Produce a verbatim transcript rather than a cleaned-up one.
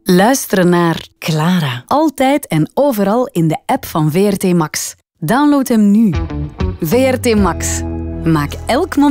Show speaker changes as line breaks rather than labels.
Luisteren naar Clara. Altijd en overal in de app van V R T Max. Download hem nu. V R T Max. Maak elk moment